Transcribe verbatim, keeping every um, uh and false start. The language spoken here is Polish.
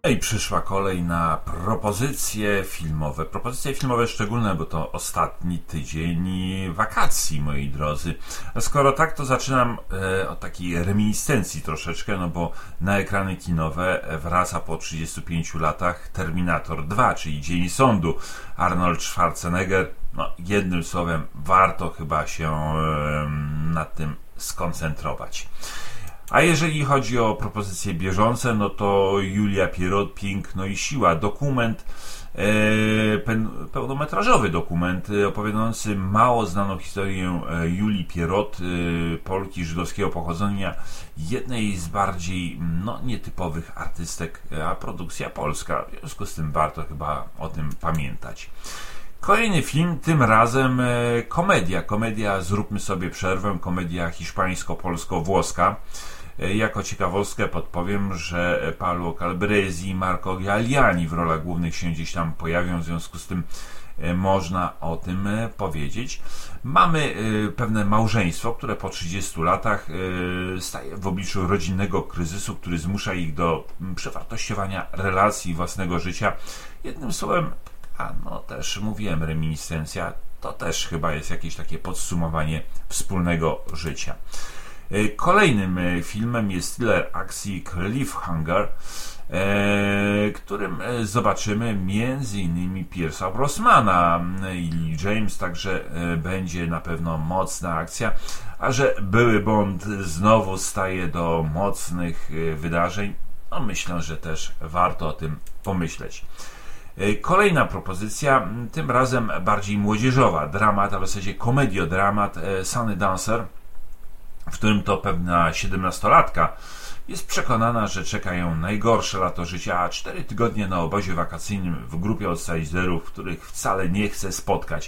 No i przyszła kolej na propozycje filmowe. Propozycje filmowe szczególne, bo to ostatni tydzień wakacji, moi drodzy. A skoro tak, to zaczynam e, od takiej reminiscencji troszeczkę, no bo na ekrany kinowe wraca po trzydziestu pięciu latach Terminator dwa, czyli Dzień Sądu. Arnold Schwarzenegger. No, jednym słowem, warto chyba się e, nad tym skoncentrować. A jeżeli chodzi o propozycje bieżące, no to Julia Pierrot, Piękno i Siła. Dokument, e, pen, pełnometrażowy dokument opowiadający mało znaną historię Julii Pierrot, e, Polki żydowskiego pochodzenia, jednej z bardziej no, nietypowych artystek, a produkcja polska. W związku z tym warto chyba o tym pamiętać. Kolejny film, tym razem e, komedia. Komedia Zróbmy sobie przerwę, komedia hiszpańsko-polsko-włoska. E, jako ciekawostkę podpowiem, że Paolo Calabresi i Marco Galliani w rolach głównych się gdzieś tam pojawią, w związku z tym e, można o tym e, powiedzieć. Mamy e, pewne małżeństwo, które po trzydziestu latach e, staje w obliczu rodzinnego kryzysu, który zmusza ich do przewartościowania relacji własnego życia. Jednym słowem, a no też mówiłem, reminiscencja, to też chyba jest jakieś takie podsumowanie wspólnego życia. Kolejnym filmem jest thriller akcji Cliffhanger, e, którym zobaczymy między innymi Pierce'a Brosnana i Lily James, także będzie na pewno mocna akcja, a że były Bond znowu staje do mocnych wydarzeń, no myślę, że też warto o tym pomyśleć. Kolejna propozycja, tym razem bardziej młodzieżowa, dramat, a w zasadzie komediodramat Sunny Dancer, w którym to pewna siedemnastolatka jest przekonana, że czeka ją najgorsze lato życia, a cztery tygodnie na obozie wakacyjnym w grupie outsiderów, których wcale nie chce spotkać.